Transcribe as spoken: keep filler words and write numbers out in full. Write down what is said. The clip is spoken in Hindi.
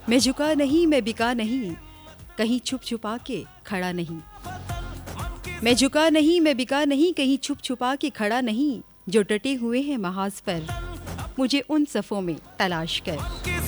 मैं झुका नहीं, मैं बिका नहीं, कहीं छुप छुपा के खड़ा नहीं। मैं झुका नहीं, मैं बिका नहीं, कहीं छुप छुपा के खड़ा नहीं। जो डटे हुए हैं महाज पर, मुझे उन सफ़ों में तलाश कर।